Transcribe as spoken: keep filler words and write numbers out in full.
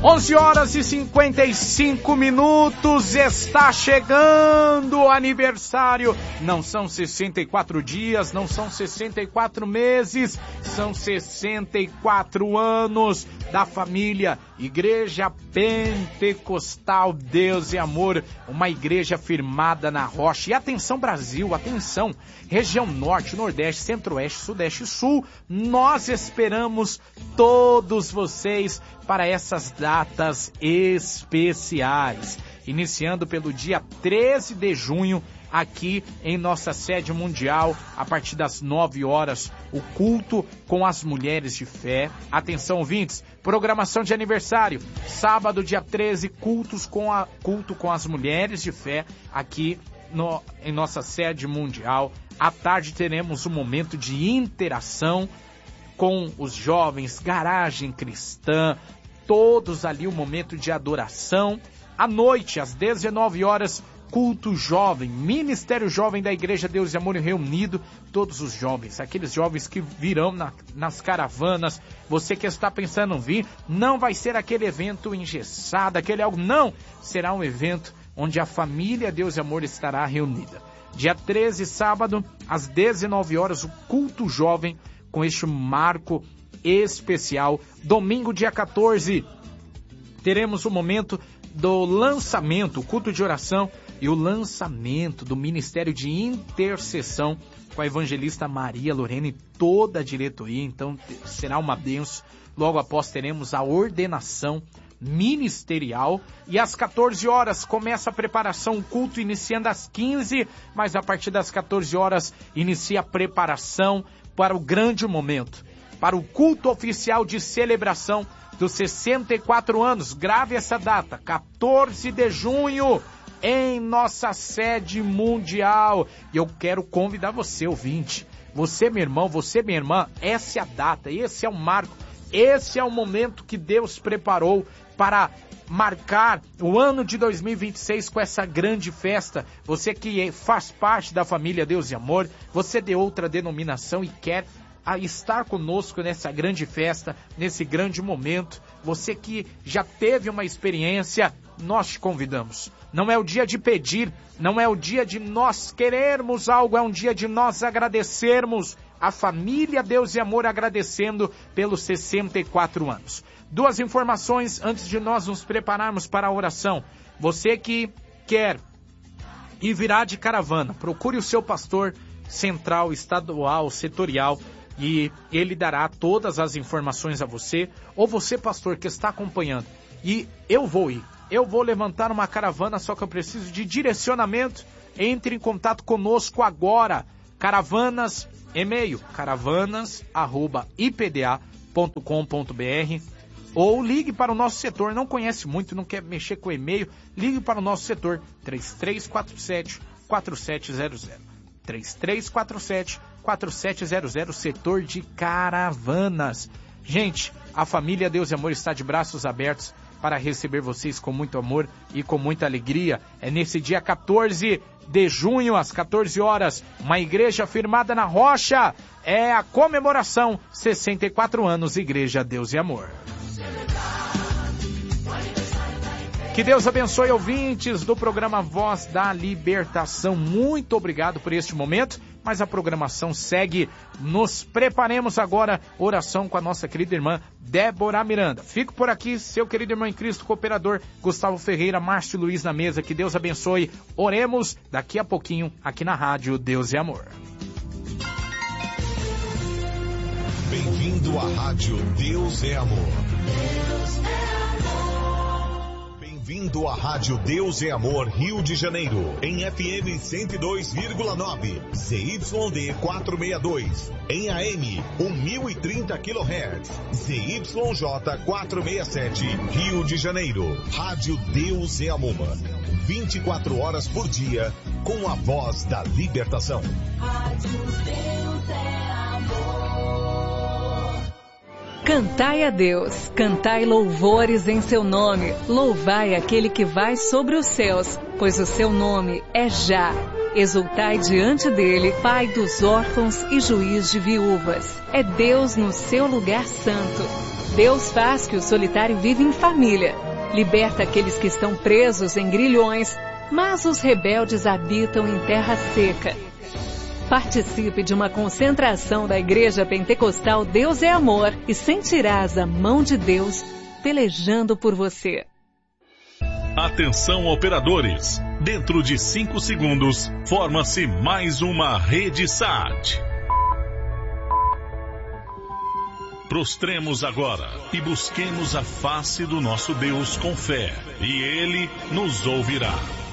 onze horas e cinquenta e cinco minutos, está chegando o aniversário. Não são sessenta e quatro dias, não são sessenta e quatro meses, são sessenta e quatro anos da família Igreja Pentecostal Deus e Amor, uma igreja firmada na rocha. E atenção Brasil, atenção, região norte, nordeste, centro-oeste, sudeste e sul, nós esperamos todos vocês para essas datas especiais, iniciando pelo dia treze de junho, aqui em nossa sede mundial, a partir das nove horas, o culto com as mulheres de fé. Atenção, ouvintes, programação de aniversário, sábado, dia treze, cultos com a, culto com as mulheres de fé, aqui no, em nossa sede mundial. À tarde teremos um momento de interação com os jovens, garagem cristã, todos ali, um momento de adoração. À noite, às dezenove horas, culto jovem, Ministério Jovem da Igreja Deus e Amor reunido, todos os jovens, aqueles jovens que virão na, nas caravanas. Você que está pensando em vir, não vai ser aquele evento engessado, aquele algo, não, será um evento onde a família Deus e Amor estará reunida. Dia treze, sábado, às dezenove horas, o culto jovem, com este marco especial. Domingo, dia quatorze, teremos o momento do lançamento, o culto de oração e o lançamento do Ministério de Intercessão com a evangelista Maria Lorena e toda a diretoria. Então será uma bênção. Logo após teremos a ordenação ministerial e às quatorze horas começa a preparação, o culto iniciando às quinze, mas a partir das quatorze horas inicia a preparação para o grande momento, para o culto oficial de celebração dos sessenta e quatro anos. Grave essa data, quatorze de junho, em nossa sede mundial. E eu quero convidar você, ouvinte, você, meu irmão, você, minha irmã, essa é a data, esse é o marco, esse é o momento que Deus preparou para marcar o ano de dois mil e vinte e seis com essa grande festa. Você que faz parte da família Deus e Amor, você de outra denominação e quer a estar conosco nessa grande festa, nesse grande momento, você que já teve uma experiência, nós te convidamos. Não é o dia de pedir, não é o dia de nós querermos algo, é um dia de nós agradecermos. A família Deus e Amor agradecendo pelos sessenta e quatro anos. Duas informações antes de nós nos prepararmos para a oração. Você que quer ir virar de caravana, procure o seu pastor central, estadual, setorial, e ele dará todas as informações a você. Ou você, pastor, que está acompanhando, e eu vou ir, eu vou levantar uma caravana, só que eu preciso de direcionamento. Entre em contato conosco agora. Caravanas, e-mail, caravanas arroba i p d a ponto com ponto b r, ou ligue para o nosso setor. Não conhece muito, não quer mexer com e-mail, ligue para o nosso setor três três quatro sete, quatro sete zero zero, três três quatro sete, quatro sete zero zero, setor de caravanas. Gente, a família Deus e Amor está de braços abertos para receber vocês com muito amor e com muita alegria. É nesse dia quatorze de junho, às quatorze horas, uma igreja firmada na rocha. É a comemoração, sessenta e quatro anos, Igreja Deus e Amor. Que Deus abençoe, ouvintes do programa Voz da Libertação. Muito obrigado por este momento, mas a programação segue. Nos preparemos agora, oração com a nossa querida irmã Débora Miranda. Fico por aqui, seu querido irmão em Cristo, cooperador Gustavo Ferreira, Márcio Luiz na mesa. Que Deus abençoe. Oremos daqui a pouquinho aqui na rádio Deus e Amor. Bem-vindo à rádio Deus é Amor. Deus é Bem-vindo à Rádio Deus é Amor, Rio de Janeiro, em F M cento e dois vírgula nove, Z Y D quatrocentos e sessenta e dois, em A M mil e trinta quilohertz, Z Y J quatrocentos e sessenta e sete, Rio de Janeiro. Rádio Deus é Amor, vinte e quatro horas por dia, com a voz da libertação. Rádio Deus é Amor. Cantai a Deus, cantai louvores em seu nome, louvai aquele que vai sobre os céus, pois o seu nome é Já. Exultai diante dele, Pai dos órfãos e juiz de viúvas. É Deus no seu lugar santo. Deus faz que o solitário viva em família. Liberta aqueles que estão presos em grilhões, mas os rebeldes habitam em terra seca. Participe de uma concentração da Igreja Pentecostal Deus é Amor e sentirás a mão de Deus pelejando por você. Atenção, operadores! Dentro de cinco segundos, forma-se mais uma rede S A T. Prostremos agora e busquemos a face do nosso Deus com fé, e Ele nos ouvirá.